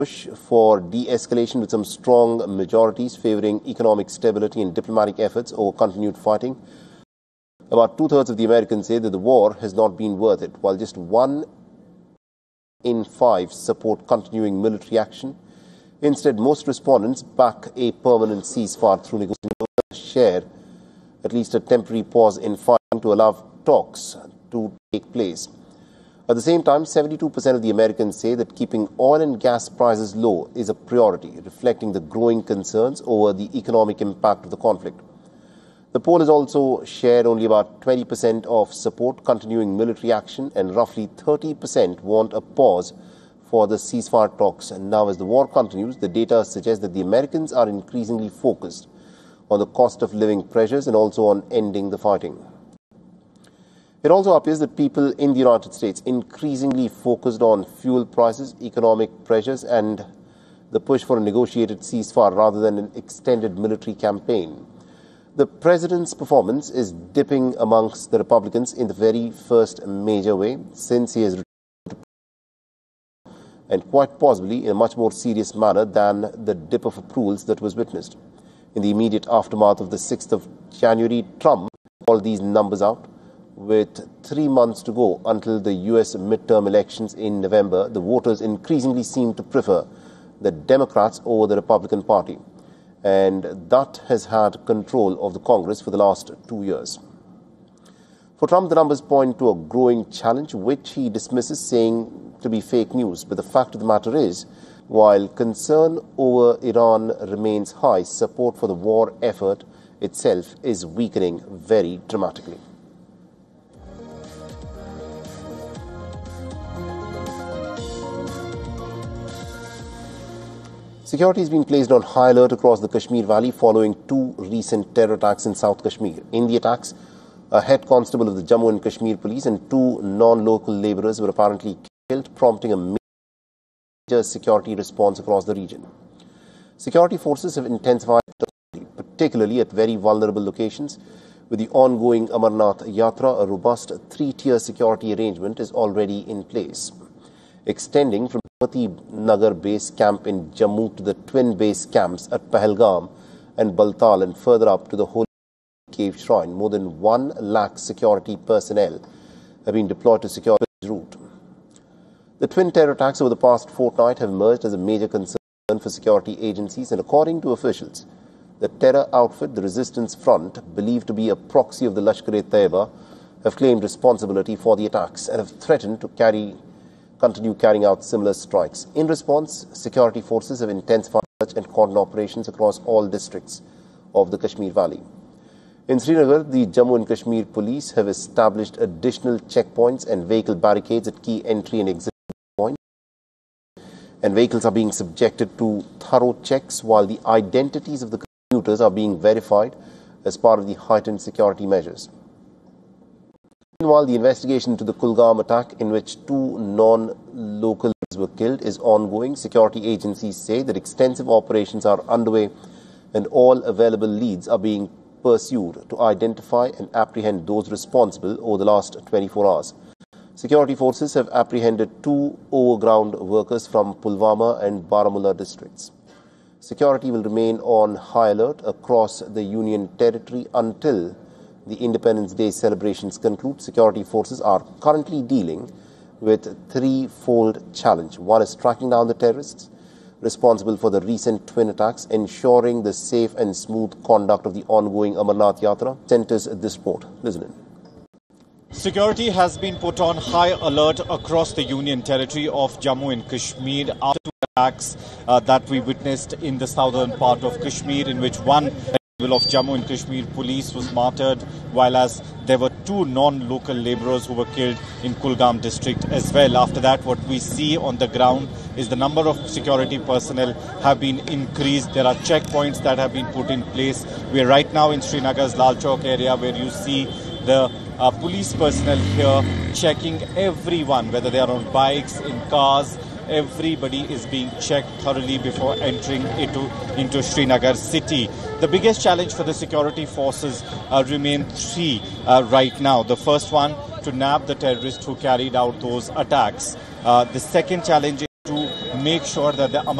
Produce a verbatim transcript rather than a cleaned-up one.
push for de-escalation with some strong majorities favouring economic stability and diplomatic efforts over continued fighting. About two-thirds of the Americans say that the war has not been worth it, while just one in five support continuing military action. Instead, most respondents back a permanent ceasefire through negotiation, share at least a temporary pause in fighting to allow talks to take place. At the same time, seventy-two percent of the Americans say that keeping oil and gas prices low is a priority, reflecting the growing concerns over the economic impact of the conflict. The poll has also shared only about twenty percent of support continuing military action, and roughly thirty percent want a pause for the ceasefire talks. And now, as the war continues, the data suggests that the Americans are increasingly focused on the cost of living pressures and also on ending the fighting. It also appears that people in the United States increasingly focused on fuel prices, economic pressures, and the push for a negotiated ceasefire rather than an extended military campaign. The president's performance is dipping amongst the Republicans in the very first major way since he has returned, and quite possibly in a much more serious manner than the dip of approvals that was witnessed. In the immediate aftermath of the sixth of January, Trump called these numbers out. With three months to go until the U S midterm elections in November, the voters increasingly seem to prefer the Democrats over the Republican Party, and that has had control of the Congress for the last two years. For Trump, the numbers point to a growing challenge, which he dismisses, saying to be fake news. But the fact of the matter is, while concern over Iran remains high, support for the war effort itself is weakening very dramatically. Security has been placed on high alert across the Kashmir Valley following two recent terror attacks in South Kashmir. In the attacks, a head constable of the Jammu and Kashmir police and two non-local labourers were apparently killed, prompting a major security response across the region. Security forces have intensified, particularly at very vulnerable locations. With the ongoing Amarnath Yatra, a robust three-tier security arrangement is already in place, extending from Nagar base camp in Jammu to the twin base camps at Pahalgam and Baltal, and further up to the Holy Cave Shrine. More than one lakh security personnel have been deployed to secure this route. The twin terror attacks over the past fortnight have emerged as a major concern for security agencies, and according to officials, the terror outfit, the Resistance Front, believed to be a proxy of the Lashkar-e-Taiba, have claimed responsibility for the attacks and have threatened to carry continue carrying out similar strikes. In response, security forces have intensified search and cordon operations across all districts of the Kashmir Valley. In Srinagar, the Jammu and Kashmir police have established additional checkpoints and vehicle barricades at key entry and exit points, and vehicles are being subjected to thorough checks while the identities of the commuters are being verified as part of the heightened security measures. Meanwhile, the investigation into the Kulgam attack, in which two non-locals were killed, is ongoing. Security agencies say that extensive operations are underway and all available leads are being pursued to identify and apprehend those responsible over the last twenty-four hours. Security forces have apprehended two overground workers from Pulwama and Baramulla districts. Security will remain on high alert across the Union territory until the Independence Day celebrations conclude. Security forces are currently dealing with a threefold challenge. One is tracking down the terrorists responsible for the recent twin attacks, ensuring the safe and smooth conduct of the ongoing Amarnath Yatra. Centers this report. Listen in. Security has been put on high alert across the Union territory of Jammu and Kashmir after two attacks uh, that we witnessed in the southern part of Kashmir, in which one of Jammu and Kashmir police was martyred, while as there were two non-local labourers who were killed in Kulgam district as well. After that, what we see on the ground is the number of security personnel have been increased. There are checkpoints that have been put in place. We are right now in Srinagar's Lal Chowk area, where you see the uh, police personnel here checking everyone, whether they are on bikes, in cars. Everybody is being checked thoroughly before entering into, into Srinagar city. The biggest challenge for the security forces uh, remain three uh, right now. The first one, to nab the terrorists who carried out those attacks. Uh, the second challenge is to make sure that the